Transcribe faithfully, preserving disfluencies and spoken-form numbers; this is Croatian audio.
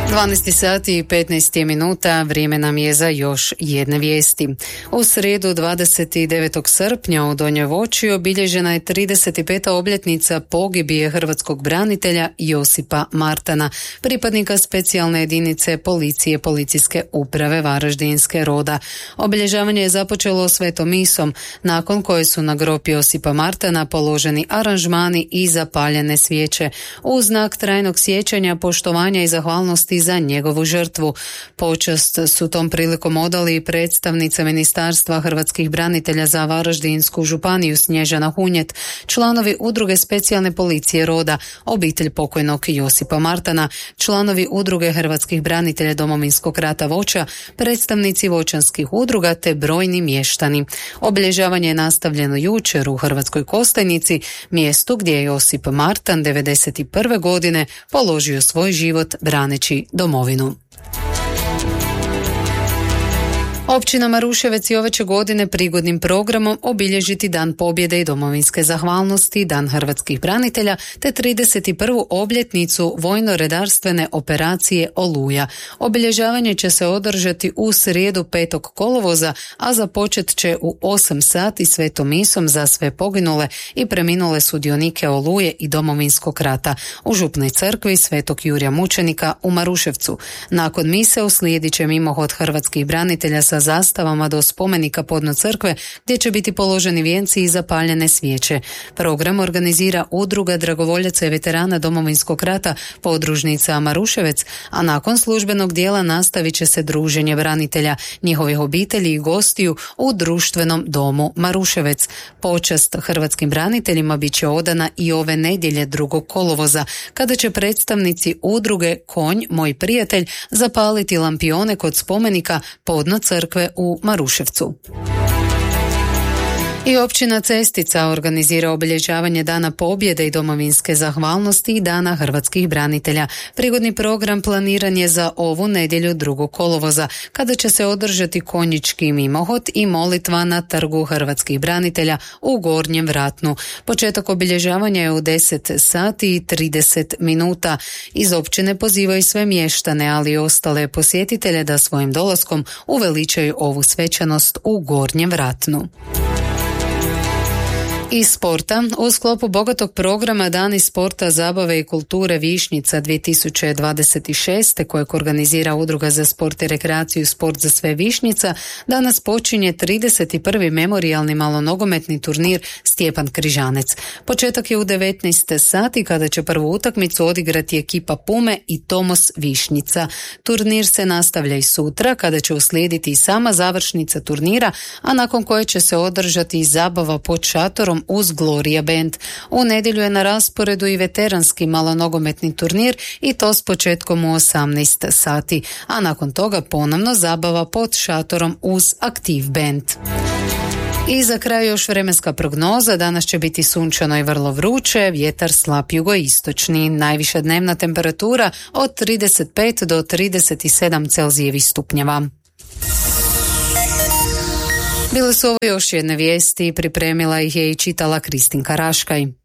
dvanaest sati i petnaest minuta, vrijeme nam je za još jedne vijesti. U srijedu dvadeset devetog srpnja u Donjoj Voći obilježena je trideset peta obljetnica pogibije hrvatskog branitelja Josipa Martana, pripadnika specijalne jedinice policije Policijske uprave Varaždinske Roda. Obilježavanje je započelo svetom misom, nakon koje su na grob Josipa Martana položeni aranžmani i zapaljene svijeće, u znak trajnog sjećanja, poštovanja i zahvalnosti za njegovu žrtvu. Počast su tom prilikom odali i predstavnica Ministarstva hrvatskih branitelja za Varaždinsku županiju Snježana Hunjet, članovi Udruge specijalne policije Roda, obitelj pokojnog Josipa Martana, članovi Udruge hrvatskih branitelja Domovinskog rata Voća, predstavnici voćanskih udruga te brojni mještani. Obilježavanje je nastavljeno jučer u Hrvatskoj Kostajnici, mjestu gdje je Josip Martan devedeset prve godine položio svoj život braneći domovinu. Općina Maruševec i ove će godine prigodnim programom obilježiti Dan pobjede i domovinske zahvalnosti, Dan hrvatskih branitelja te trideset prvu obljetnicu vojno-redarstvene operacije Oluja. Obilježavanje će se održati u srijedu petog kolovoza, a započet će u osam sati svetom misom za sve poginule i preminule sudionike Oluje i Domovinskog rata u Župnoj crkvi Svetog Jurija Mučenika u Maruševcu. Nakon mise uslijedit će mimohod hrvatskih branitelja sa zastavama do spomenika podno crkve, gdje će biti položeni vijenci i zapaljene svijeće. Program organizira Udruga dragovoljaca i veterana Domovinskog rata podružnica Maruševec, a nakon službenog dijela nastavit će se druženje branitelja, njihovih obitelji i gostiju u društvenom domu Maruševec. Počast hrvatskim braniteljima bit će odana i ove nedjelje drugog kolovoza, kada će predstavnici udruge Konj, moj prijatelj, zapaliti lampione kod spomenika podno crkve u Maruševcu. I općina Cestica organizira obilježavanje Dana pobjede i domovinske zahvalnosti i Dana hrvatskih branitelja. Prigodni program planiran je za ovu nedjelju drugog kolovoza, kada će se održati konjički mimohod i molitva na trgu hrvatskih branitelja u Gornjem Vratnu. Početak obilježavanja je u deset sati i trideset minuta. Iz općine pozivaju sve mještane, ali i ostale posjetitelje da svojim dolaskom uveličaju ovu svečanost u Gornjem Vratnu. Iz sporta, u sklopu bogatog programa Dani sporta, zabave i kulture Višnjica dvije tisuće dvadeset šest. kojeg organizira Udruga za sport i rekreaciju Sport za sve Višnjica, danas počinje trideset prvi memorijalni malonogometni turnir Stjepan Križanec. Početak je u devetnaest sati, kada će prvu utakmicu odigrati ekipa Pume i Tomos Višnjica. Turnir se nastavlja i sutra, kada će uslijediti i sama završnica turnira, a nakon koje će se održati i zabava pod šatorom uz Gloria Band. U nedjelju je na rasporedu i veteranski malonogometni turnir, i to s početkom u osamnaest sati, a nakon toga ponovno zabava pod šatorom uz Aktiv Band. I za kraj još vremenska prognoza. Danas će biti sunčano i vrlo vruće, vjetar slab jugoistočni, najviša dnevna temperatura od trideset pet do trideset sedam Celzijevih stupnjeva. Bile su ovo još jedne vijesti, pripremila ih je i čitala Kristinka Raškaj.